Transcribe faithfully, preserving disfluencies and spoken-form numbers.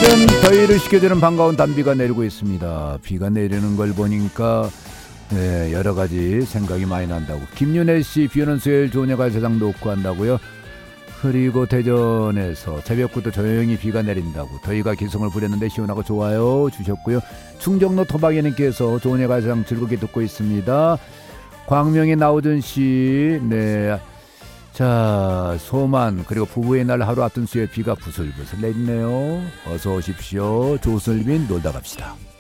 오늘은 더위를 식혀주는 반가운 단비가 내리고 있습니다. 비가 내리는 걸 보니까 네, 여러 가지 생각이 많이 난다고. 김윤혜 씨, 비 오는 수요일 좋은 여가 세상 놓고 한다고요. 그리고 대전에서 새벽부터 조용히 비가 내린다고. 더위가 기승을 부렸는데 시원하고 좋아요 주셨고요. 충정로 토박이님께서 좋은 여가 세상 즐겁게 듣고 있습니다. 광명의 나우준 씨, 네. 자, 소만 그리고 부부의 날 하루 앞둔 수요일 비가 부슬부슬 내리네요. 어서 오십시오. 조슬빈 놀다 갑시다.